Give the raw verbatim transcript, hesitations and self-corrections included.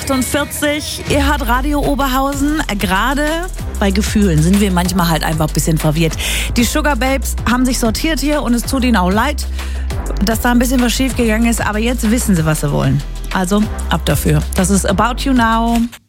achtundvierzig. Ihr hört Radio Oberhausen. Gerade bei Gefühlen sind wir manchmal halt einfach ein bisschen verwirrt. Die Sugar Babes haben sich sortiert hier und es tut ihnen auch leid, dass da ein bisschen was schief gegangen ist. Aber jetzt wissen sie, was sie wollen. Also ab dafür. Das ist About You Now.